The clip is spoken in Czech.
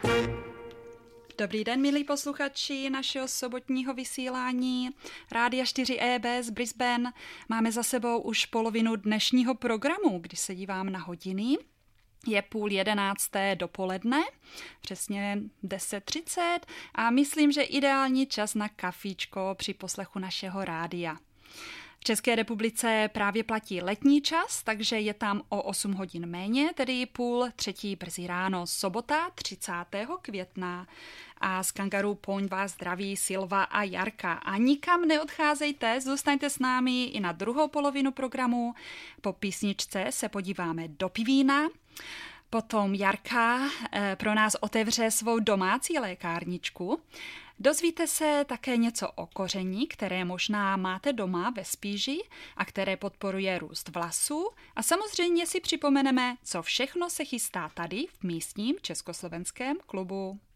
Dobrý den, milí posluchači našeho sobotního vysílání Rádia 4EB z Brisbane. Máme za sebou už polovinu dnešního programu, kdy se dívám na hodiny. Je 10:30 dopoledne, přesně 10:30 a myslím, že ideální čas na kafíčko při poslechu našeho rádia. V České republice právě platí letní čas, takže je tam o 8 hodin méně, tedy 2:30 brzy ráno, sobota 30. května. A z Kangaroo Point vás zdraví Silva a Jarka. A nikam neodcházejte, zůstaňte s námi i na druhou polovinu programu. Po písničce se podíváme do pivína. Potom Jarka pro nás otevře svou domácí lékárničku. Dozvíte se také něco o koření, které možná máte doma ve spíži a které podporuje růst vlasů. A samozřejmě si připomeneme, co všechno se chystá tady v místním československém klubu.